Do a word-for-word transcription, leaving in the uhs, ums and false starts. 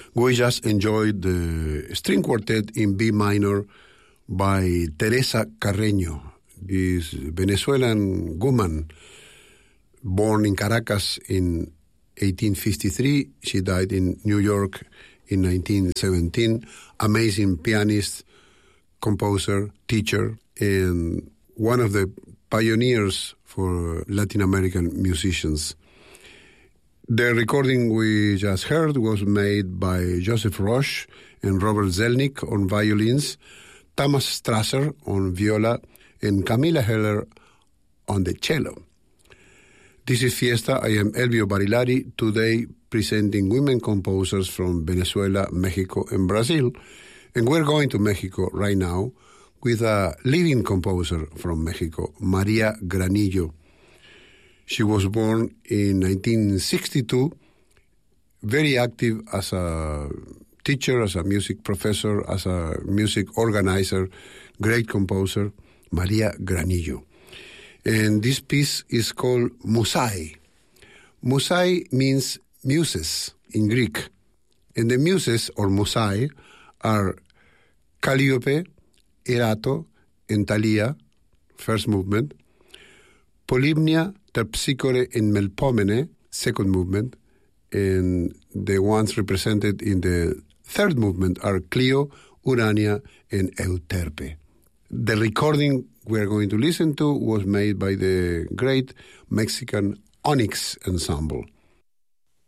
We just enjoyed the string quartet in B minor by Teresa Carreño, this Venezuelan woman born in Caracas in eighteen fifty-three. She died in New York in nineteen seventeen. Amazing pianist, composer, teacher, and one of the pioneers for Latin American musicians. The recording we just heard was made by Joseph Roche and Robert Zelnick on violins, Thomas Strasser on viola, and Camila Heller on the cello. This is Fiesta. I am Elvio Barilari, today presenting women composers from Venezuela, Mexico, and Brazil. And we're going to Mexico right now with a living composer from Mexico, Maria Granillo. She was born in nineteen sixty-two, very active as a teacher, as a music professor, as a music organizer, great composer, Maria Granillo. And this piece is called Musai. Musai means muses in Greek. And the muses, or Musai, are Calliope, Erato, and Thalia, first movement, Polymnia, Terpsichore, and Melpomene, second movement, and the ones represented in the third movement are Clio, Urania, and Euterpe. The recording we are going to listen to was made by the great Mexican Onyx Ensemble.